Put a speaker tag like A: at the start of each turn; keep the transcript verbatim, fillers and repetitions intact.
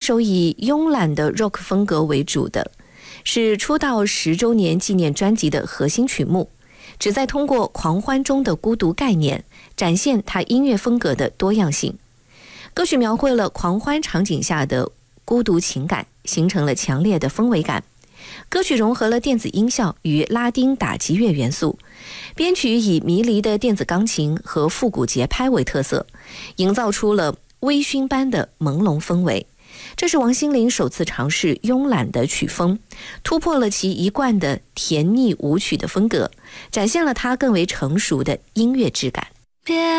A: 首以慵懒的 rock 风格为主的，是出道十周年纪念专辑的核心曲目，旨在通过狂欢中的孤独概念，展现他音乐风格的多样性。歌曲描绘了狂欢场景下的孤独情感，形成了强烈的氛围感。歌曲融合了电子音效与拉丁打击乐元素，编曲以迷离的电子钢琴和复古节拍为特色，营造出了微醺般的朦胧氛围。这是王心凌首次尝试慵懒的曲风，突破了其一贯的甜腻舞曲的风格，展现了她更为成熟的音乐质感。